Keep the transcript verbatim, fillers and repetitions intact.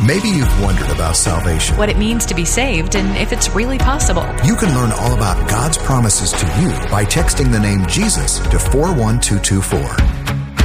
Maybe you've wondered about salvation. What it means to be saved and if it's really possible. You can learn all about God's promises to you by texting the name Jesus to four one two two four.